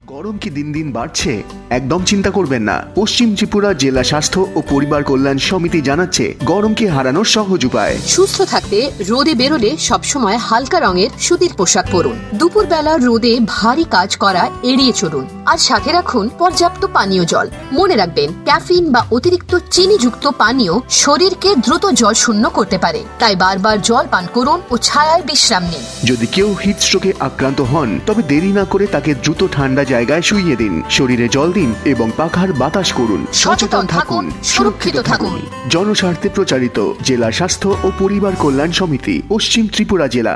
গরম কি দিন দিন বাড়ছে? একদম চিন্তা করবেন না। পশ্চিম ত্রিপুরা জেলা স্বাস্থ্য ও পরিবার কল্যাণ সমিতি জানাচ্ছে গরমকে হারানোর সহজ উপায়। সুস্থ থাকতে রোদে বেরোলে সবসময় হালকা রঙের সুতির পোশাক পরুন। দুপুরবেলা রোদে ভারী কাজ করা এড়িয়ে চলুন। আর সাথে রাখুন পর্যাপ্ত পানীয় জল। মনে রাখবেন, ক্যাফিন বা অতিরিক্ত চিনিযুক্ত পানীয় শরীরকে দ্রুত জল শূন্য করতে পারে। তাই বারবার জল পান করুন ও ছায়ায় বিশ্রাম নিন। যদি কেউ হিটস্ট্রোকে আক্রান্ত হন তবে দেরি না করে তাকে দ্রুত ঠান্ডা জায়গায় শুইয়ে দিন, শরীরে জল দিন এবং পাখার বাতাস করুন। সচেতন থাকুন, সুরক্ষিত থাকুন। জনস্বার্থে প্রচারিত জেলা স্বাস্থ্য ও পরিবার কল্যাণ সমিতি, পশ্চিম ত্রিপুরা জেলা।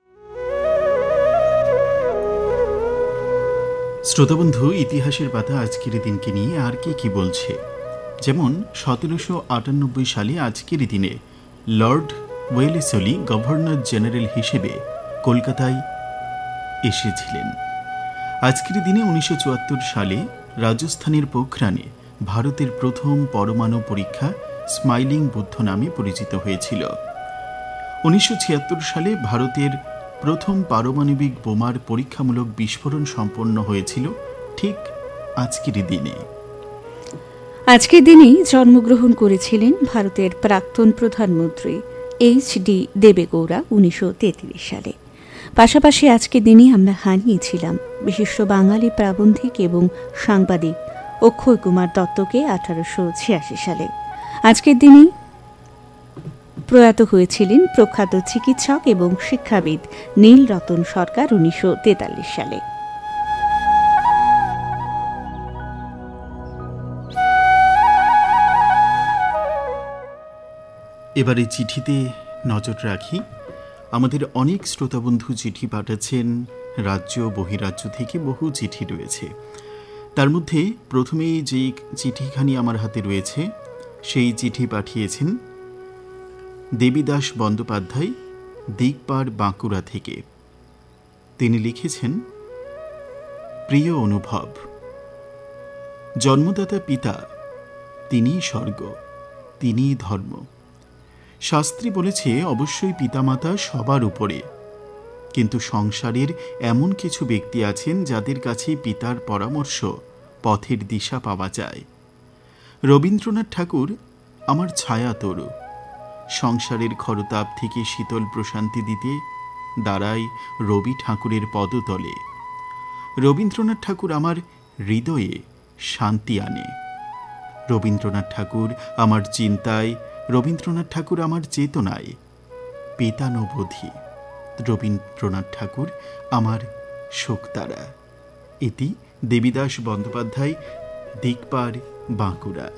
শ্রোতাবন্ধু, ইতিহাসের পাতা আজকের দিনকে নিয়ে আর কি বলছে। যেমন 1798 সালে আজকের দিনে লর্ড ওয়েলেসলি গভর্নর জেনারেল হিসেবে কলকাতায় এসেছিলেন। আজকের দিনে 1974 সালে রাজস্থানের পোখরানে ভারতের প্রথম পরমাণু পরীক্ষা স্মাইলিং বুদ্ধ নামে পরিচিত হয়েছিল। 1976 সালে ভারতের প্রথম পারমাণবিক বোমার পরীক্ষামূলক বিস্ফোরণ সম্পন্ন হয়েছিল ঠিক আজকের দিনে। আজকের দিনেই জন্মগ্রহণ করেছিলেন ভারতের প্রাক্তন প্রধানমন্ত্রী এইচ.ডি. দেবেগৌড়া 1933 সালে। পাশাপাশি আজকের দিনে আমরা হারিয়েছিলাম বিশিষ্ট বাঙালি প্রাবন্ধিক এবং সাংবাদিক অক্ষয় কুমার দত্তকে 1886 সালে। আজকের দিনেই প্রয়াত হয়েছিলেন প্রখ্যাত চিকিৎসক এবং শিক্ষাবিদ নীলরতন সরকার 1943 সালে। এবারে চিঠিতে নজর রাখি। আমাদের অনেক শ্রোতাবন্ধু চিঠি পাঠাচ্ছেন, রাজ্য বহিরাজ্য থেকে বহু চিঠি রয়েছে। তার মধ্যে প্রথমেই যে চিঠিখানি আমার হাতে রয়েছে সেই চিঠি পাঠিয়েছেন দেবীদাস বন্দ্যোপাধ্যায়, দিগপাড়, বাঁকুড়া থেকে। তিনি লিখেছেন, প্রিয় অনুভব, জন্মদাতা পিতা তিনিই স্বর্গ, তিনিই ধর্ম। শাস্ত্রী বলেছে অবশ্যই পিতামাতা সবার উপরে, কিন্তু সংসারের এমন কিছু ব্যক্তি আছেন যাদের কাছে পিতার পরামর্শ, পথের দিশা পাওয়া যায়। রবীন্দ্রনাথ ঠাকুর আমার ছায়া তরু, সংসারের খরতাপ থেকে শীতল প্রশান্তি দিতে দাঁড়াই রবি ঠাকুরের পদতলে। রবীন্দ্রনাথ ঠাকুর আমার হৃদয়ে শান্তি আনে। রবীন্দ্রনাথ ঠাকুর আমার চিন্তায়, রবীন্দ্রনাথ ঠাকুর আমার চেতনায় পেতানবোধী। রবীন্দ্রনাথ ঠাকুর আমার শোকতারা। এটি দেবীদাস বন্দ্যোপাধ্যায়, দিগপাড়, বাঁকুড়া।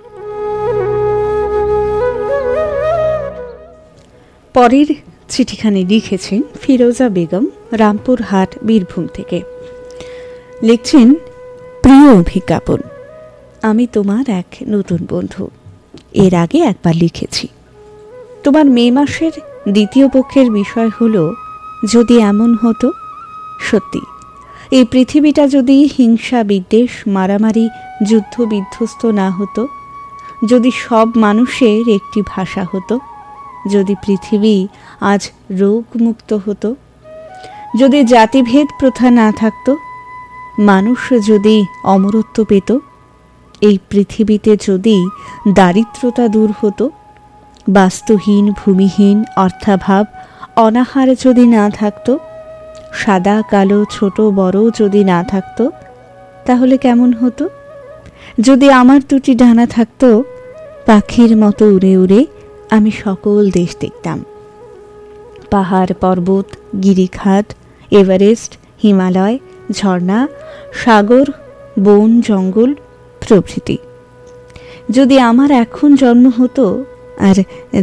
পরের চিঠিখানি লিখেছেন ফিরোজা বেগম, রামপুরহাট, বীরভূম থেকে। লিখছেন, প্রিয় অভিজ্ঞাপন, আমি তোমার এক নতুন বন্ধু। এর আগে একবার লিখেছি। তোমার মে মাসের দ্বিতীয় পক্ষের বিষয় হলো, যদি এমন হতো, সত্যি এই পৃথিবীটা যদি হিংসা, বিদ্বেষ, মারামারি, যুদ্ধ বিধ্বস্ত না হতো, যদি সব মানুষের একটি ভাষা হতো, যদি পৃথিবী আজ রোগমুক্ত হতো, যদি জাতিভেদ প্রথা না থাকতো, মানুষ যদি অমরত্ব পেত, এই পৃথিবীতে যদি দারিদ্রতা দূর হতো, বাস্তুহীন, ভূমিহীন, অর্থাভাব, অনাহার যদি না থাকতো, সাদা কালো, ছোট বড় যদি না থাকতো, তাহলে কেমন হতো? যদি আমার দুটি ডানা থাকতো, পাখির মতো উড়ে উড়ে আমি সকল দেশ দেখতাম। পাহাড়, পর্বত, গিরিখাত, এভারেস্ট, হিমালয়, ঝর্ণা, সাগর, বন, জঙ্গল প্রভৃতি। যদি আমার এখন জন্ম হতো আর